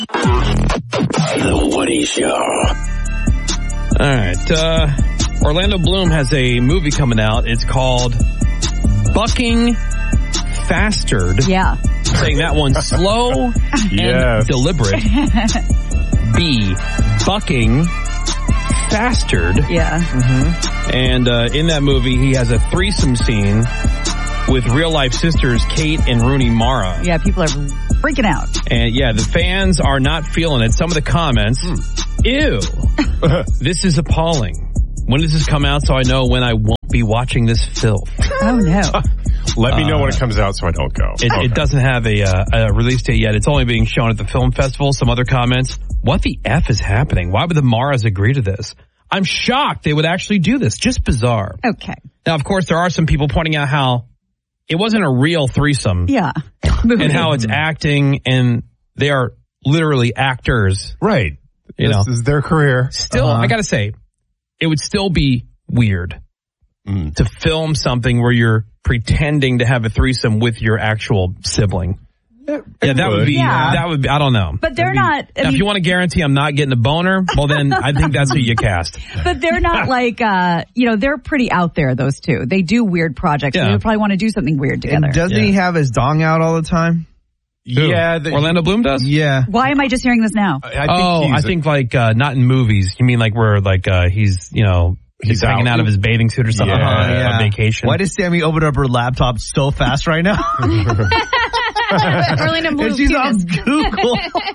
The Woody Show. All right. Orlando Bloom has a movie coming out. It's called Bucking Fastered. Yeah. Saying that one slow and deliberate. B. Bucking Fastered. Yeah. Mm-hmm. And in that movie, he has a threesome scene with real-life sisters Kate and Rooney Mara. Yeah, people are freaking out. And yeah, the fans are not feeling it. Some of the comments, ew, this is appalling. When does this come out so I know when I won't be watching this filth? Oh, no. Let me know when it comes out so I don't go. It doesn't have a release date yet. It's only being shown at the film festival. Some other comments, what the F is happening? Why would the Maras agree to this? I'm shocked they would actually do this. Just bizarre. Okay. Now, of course, there are some people pointing out how it wasn't a real threesome. Yeah. And how it's acting, and they are literally actors. Right. This is their career. Still, I gotta say, it would still be weird to film something where you're pretending to have a threesome with your actual sibling. That would be, I don't know. But they're not. Now, if you want to guarantee I'm not getting a boner, well then I think that's who you cast. But they're not like, they're pretty out there, those two. They do weird projects. Yeah. So they would probably want to do something weird together. And doesn't he have his dong out all the time? Yeah. Orlando Bloom does? Yeah. Why am I just hearing this now? I think like, not in movies. You mean like where like, he's hanging out of his bathing suit or something on vacation. Why does Sammy open up her laptop so fast right now? Orlando Bloom. And she's on Google.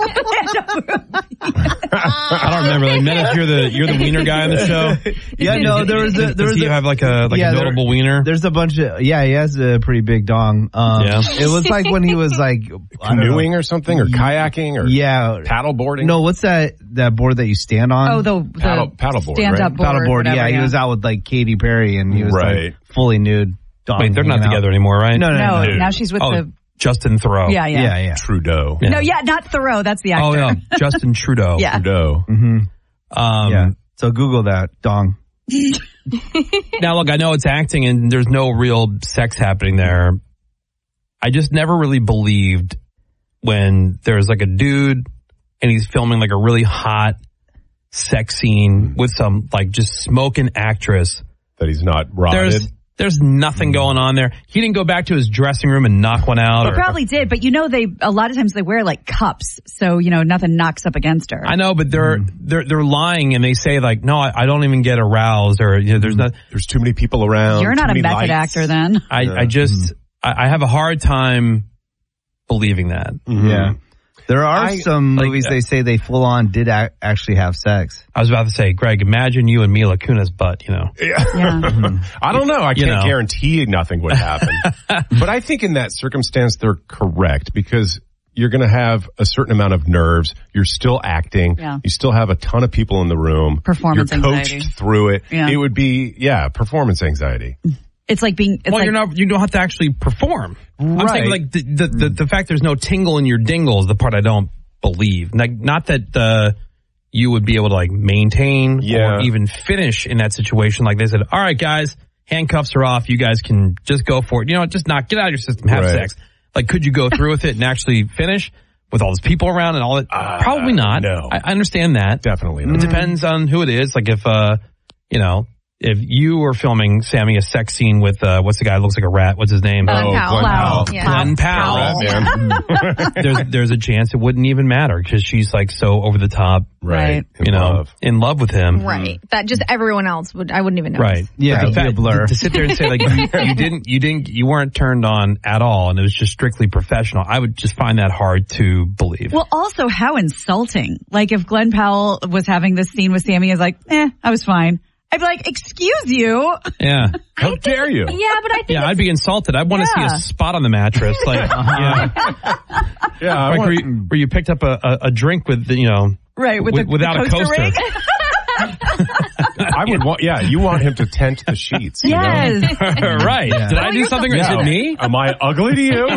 I don't remember. Like, Menace, you're the wiener guy on the show. Yeah, no, Does he have like a notable wiener? There's a bunch of he has a pretty big dong. It was like when he was like canoeing or something, or kayaking, or paddle boarding. No, what's that board that you stand on? Oh, the paddle board, stand-up right? board. Paddle board. Whatever, He was out with like Katy Perry, and he was like fully nude. Wait, they're not together anymore, right? No. Now she's with the Justin Thoreau. Yeah. Trudeau. No, not Thoreau. That's the actor. Oh, yeah. Justin Trudeau. Yeah. Trudeau. Mm-hmm. So Google that dong. Now, look, I know it's acting and there's no real sex happening there. I just never really believed when there's like a dude and he's filming like a really hot sex scene with some like just smoking actress. That he's not rotted. There's nothing going on there. He didn't go back to his dressing room and knock one out. He probably did, but a lot of times they wear like cups, so nothing knocks up against her. I know, but they're lying and they say like, no, I don't even get aroused, or there's too many people around. You're not a method lights. actor then. I have a hard time believing that. Mm-hmm. Yeah. There are some movies they say they full on did actually have sex. I was about to say, Greg, imagine you and Mila Kunis' butt, Yeah. I don't know. I can't guarantee nothing would happen. But I think in that circumstance, they're correct, because you're going to have a certain amount of nerves. You're still acting. Yeah. You still have a ton of people in the room. Performance anxiety. You're coached through it. Yeah. It would be, performance anxiety. It's like being. You don't have to actually perform. Right. I'm saying like the fact there's no tingle in your dingle is the part I don't believe. Like, not that you would be able to like maintain or even finish in that situation. Like they said, all right, guys, handcuffs are off. You guys can just go for it. Just get out of your system, have sex. Like, could you go through with it and actually finish with all those people around and all that? Probably not. No. I understand that. Definitely not. It depends on who it is. Like if you were filming, Sammy, a sex scene with, what's the guy that looks like a rat? What's his name? Glenn Powell. Glenn Powell. There's a chance it wouldn't even matter because she's like so over the top. Right. In love with him. Right. That just everyone else I wouldn't even know. Right. Yeah. But It'd be a blur. To sit there and say like, you weren't turned on at all and it was just strictly professional. I would just find that hard to believe. Well, also how insulting. Like if Glenn Powell was having this scene with Sammy, is like, I was fine. I'd be like, excuse you. Yeah. How dare you? Yeah, but I think I'd be insulted. I'd want to see a spot on the mattress. Like, where you picked up a drink with, right, without the a coaster. ring. I would want, you want him to tent the sheets. Yes. Right. Yeah. Did I do something or is it me? Am I ugly to you?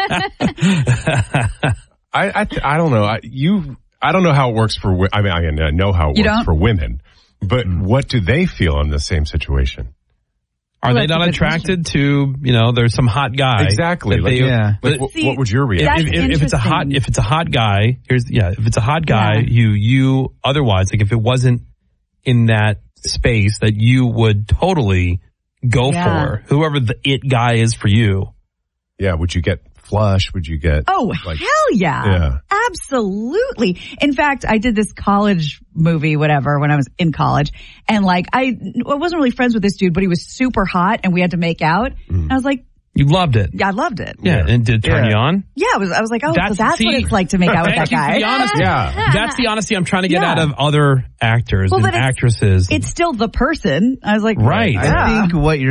I don't know. I don't know how it works for, I know how it works for women. But what do they feel in the same situation? Are they not attracted to, there's some hot guy? Exactly. What would your reaction? If it's a hot guy, if it's a hot guy, you otherwise, like if it wasn't in that space that you would totally go for, whoever the it guy is for you. Yeah. Would you get flush? Would you get? Oh, hell yeah. Absolutely. In fact, I did this college movie, whatever, when I was in college. And I wasn't really friends with this dude, but he was super hot and we had to make out. And I was like, you loved it. Yeah, I loved it. Yeah. And did it turn you on? Yeah. I was like, that's what it's like to make out with that guy. That's the honesty I'm trying to get out of other actors and actresses. It's still the person. I was like, right. I think what you're